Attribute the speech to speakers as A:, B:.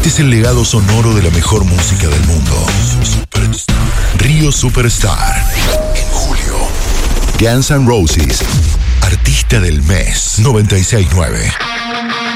A: Este es el legado sonoro de la mejor música del mundo. Río Superstar. En julio. Guns N' Roses. Artista del mes 96.9.